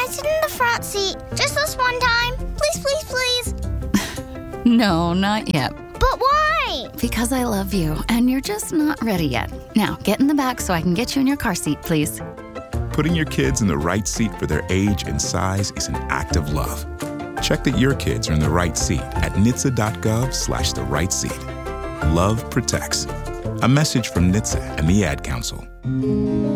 sit in the front seat? Just this one time? Please, please, please. No, not yet. But why? Because I love you, and you're just not ready yet. Now, get in the back so I can get you in your car seat, please. Putting your kids in the right seat for their age and size is an act of love. Check that your kids are in the right seat at NHTSA.gov/the right seat. Love protects. A message from NHTSA and the Ad Council.